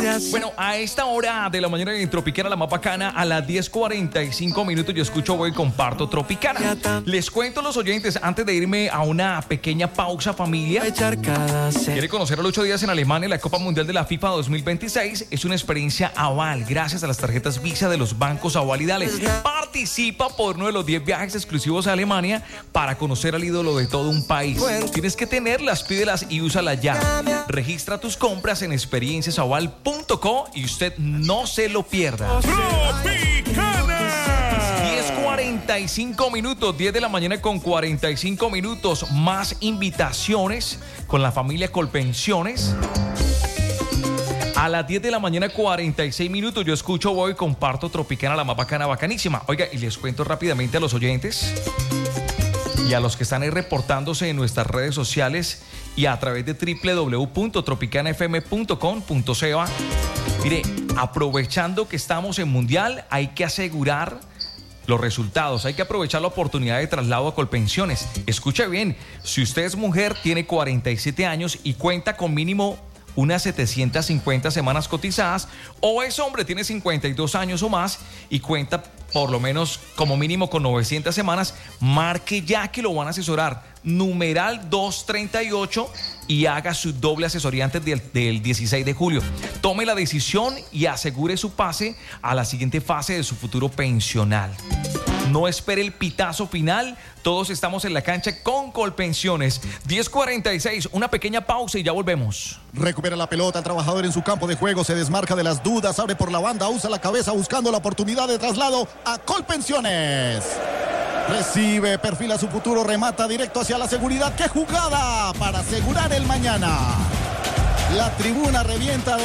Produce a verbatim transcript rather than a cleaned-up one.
Bueno, a esta hora de la mañana en Tropicana, la más bacana, a las diez cuarenta y cinco minutos yo escucho Voy y Comparto Tropicana. Les cuento a los oyentes, antes de irme a una pequeña pausa, familia, quiere conocer a los ocho días en Alemania la Copa Mundial de la FIFA dos mil veintiséis. Es una experiencia Aval, gracias a las tarjetas Visa de los bancos Aval y Dale. Participa por uno de los diez viajes exclusivos a Alemania para conocer al ídolo de todo un país. Tienes que tenerlas, pídelas y úsalas ya. Registra tus compras en experiencias aval punto co y usted no se lo pierda. Tropicana. diez cuarenta y cinco minutos, diez de la mañana con cuarenta y cinco minutos. Más invitaciones con la familia Colpensiones. A las diez de la mañana, cuarenta y seis minutos, yo escucho Voy y Comparto Tropicana, la más bacana, bacanísima. Oiga, y les cuento rápidamente a los oyentes y a los que están ahí reportándose en nuestras redes sociales y a través de doble u doble u doble u punto tropicana f m punto com punto co. Mire, aprovechando que estamos en Mundial, hay que asegurar los resultados, hay que aprovechar la oportunidad de traslado a Colpensiones. Escuche bien, si usted es mujer, tiene cuarenta y siete años y cuenta con mínimo unas setecientas cincuenta semanas cotizadas, o es hombre, tiene cincuenta y dos años o más y cuenta por lo menos como mínimo con novecientas semanas, marque ya que lo van a asesorar. Numeral doscientos treinta y ocho y haga su doble asesoría antes del, del dieciséis de julio. Tome la decisión y asegure su pase a la siguiente fase de su futuro pensional. No espere el pitazo final. Todos estamos en la cancha con Colpensiones. diez cuarenta y seis, una pequeña pausa y ya volvemos. Recupera la pelota, el trabajador en su campo de juego, se desmarca de las dudas, abre por la banda, usa la cabeza buscando la oportunidad de traslado a Colpensiones. Recibe, perfila su futuro, remata directo hacia la seguridad. ¡Qué jugada para asegurar el mañana! La tribuna revienta de